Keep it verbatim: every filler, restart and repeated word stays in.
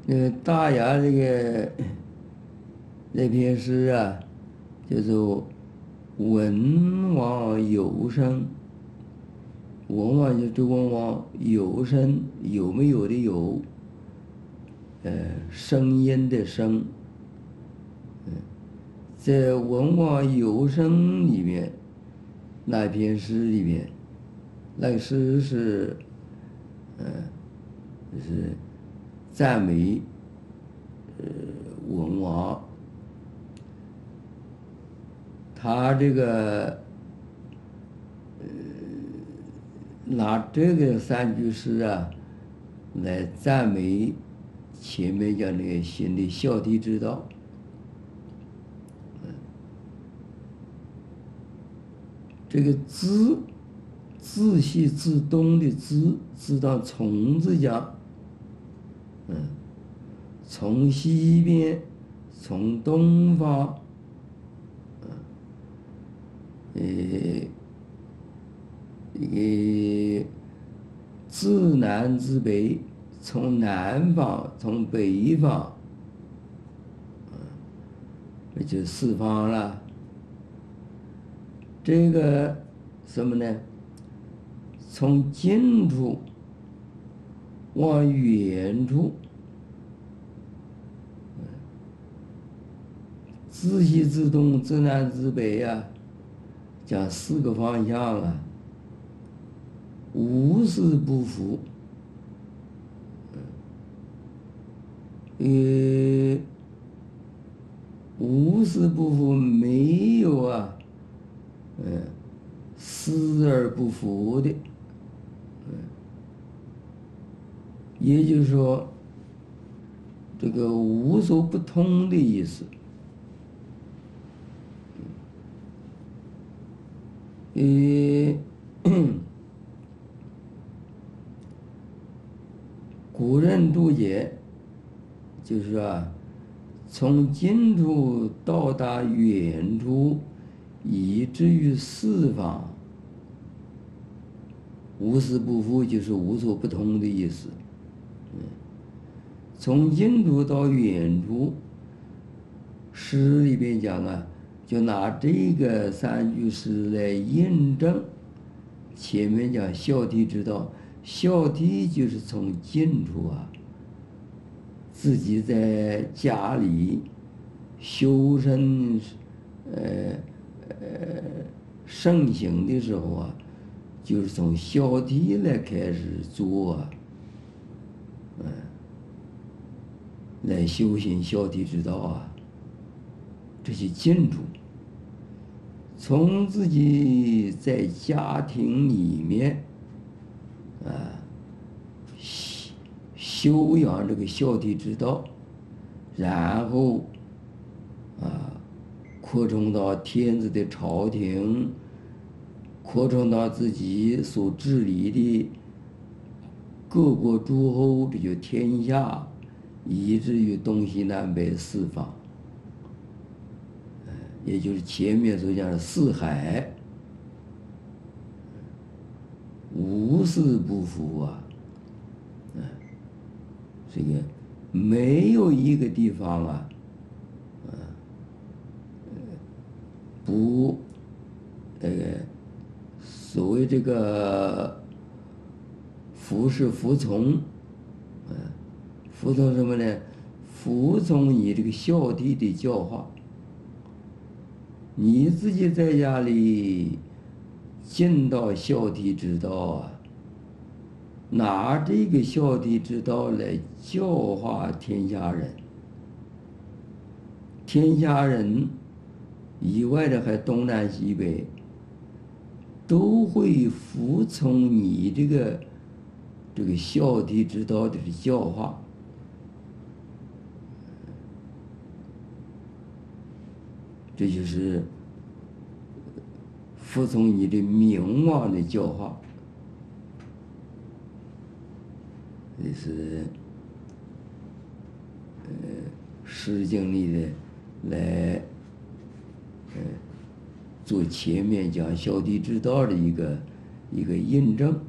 呃，大雅这个那篇诗啊，叫做文王有声。文王就周文王，有声有没有的有，呃，声音的声。嗯，在文王有声里面，那篇诗里面，那个诗是，呃，就是赞美，呃，文王。他这个，呃，拿这个三句诗啊，来赞美前面讲那个行的孝悌之道。这个自，自系自东的自，自当从字讲，嗯，从西边，从东方，嗯，呃，呃，自南自北，从南方，从北方，嗯，这就四方了。这个什么呢？从近处往远处，自西自东自南自北呀、啊，讲四个方向啊，无事不服。呃，无事不服没有啊，嗯，思而不服的。嗯，也就是说，这个无所不通的意思。呃，古人注解就是说啊，从近处到达远处，以至于四方，无事不服就是无所不通的意思。嗯，从近处到远处，诗里边讲啊，就拿这个三句诗来印证前面讲孝悌之道。孝悌就是从近处啊，自己在家里修身，呃呃盛行的时候啊，就是从孝悌来开始做啊，嗯，来修行孝悌之道啊，这些近处。从自己在家庭里面啊，修养这个孝悌之道，然后啊，扩充到天子的朝廷，扩充到自己所治理的各国诸侯，这就天下，以至于东西南北四方，也就是前面所讲的四海，无事不服啊。嗯，这个没有一个地方啊，呃，不，呃，所谓这个服是服从，呃，服从什么呢？服从你这个孝悌的教化。你自己在家里尽到孝悌之道啊，拿这个孝悌之道来教化天下人，天下人以外的还东南西北都会服从你这个这个孝悌之道的教化。这就是服从你的名望的教化。这是呃《诗经》里的来呃做前面讲孝悌之道的一个一个印证。